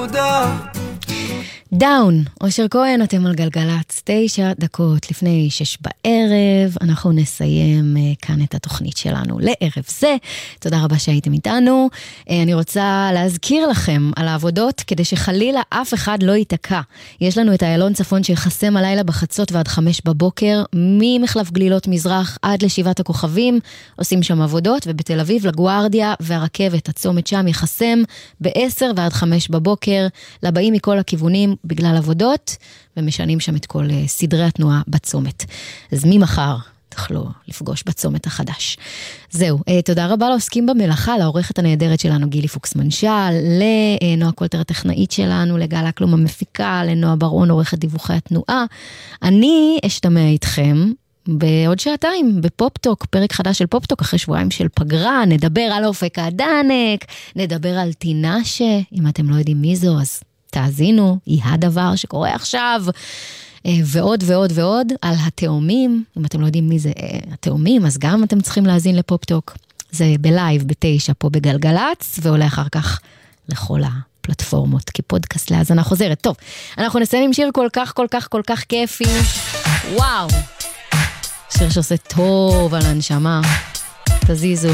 דאון, אושר כהן, אתם על גלגלץ, 9 דקות לפני 6 בערב, אנחנו נסיים כאן את התוכנית שלנו לערב זה. תודה רבה שהייתם איתנו. אני רוצה להזכיר לכם על העבודות, כדי שחלילה אף אחד לא ייתקע. יש לנו את איילון צפון שיחסם הלילה בחצות ועד 5 בבוקר, ממחלף גלילות מזרח עד לשבעת הכוכבים, עושים שם עבודות, ובתל אביב לגוארדיה והרכבת, הצומת שם יחסם ב-10 ועד 5 בבוקר, לבאים מכל הכיוונים, בגלל עבודות, ומשנים שם את כל סדרי התנועה בצומת. אז ממחר תוכלו לפגוש בצומת החדש. זהו, תודה רבה לעוסקים במלאכה, לעורכת הנהדרת שלנו גילי פוקס מנשל, לנועה קולטר הטכנאית שלנו, לגל אקלום המפיקה, לנועה ברון עורכת דיווחי התנועה. אני אשתמע איתכם בעוד שעתיים, בפופטוק, פרק חדש של פופטוק, אחרי שבועיים של פגרה, נדבר על אופק הדנק, נדבר על תינשה, אם אתם לא יודעים מי זו, אז תאזינו, היא הדבר שקורה עכשיו, ועוד ועוד ועוד, על התאומים, אם אתם לא יודעים מי זה התאומים, אז גם אתם צריכים להאזין לפופטוק, זה בלייב, ב9 פה בגלגלץ, ועולה אחר כך לכל הפלטפורמות, כפודקאסט להאזנה חוזרת. טוב, אנחנו נסיים עם שיר כל כך, כל כך, כל כך כיפי, וואו, שיר שעושה טוב על הנשמה, תזיזו,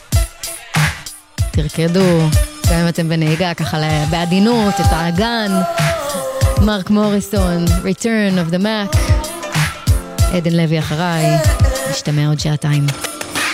תרקדו, גם אם אתם בנהיגה, ככה בעדינות, את האגן, מרק מוריסון, Return of the Mac, עדן לוי אחריי, נשתמע עוד שעתיים.